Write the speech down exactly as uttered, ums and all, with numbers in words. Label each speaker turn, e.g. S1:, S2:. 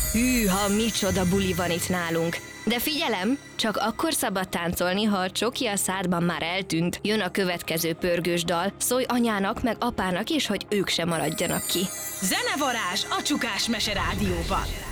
S1: Hűha, micsoda buli van itt nálunk. De figyelem, csak akkor szabad táncolni, ha a csoki a szádban már eltűnt. Jön a következő pörgős dal, szólj anyának meg apának is, hogy ők se maradjanak ki.
S2: Zenevarázs a Csukás Mese Rádióban.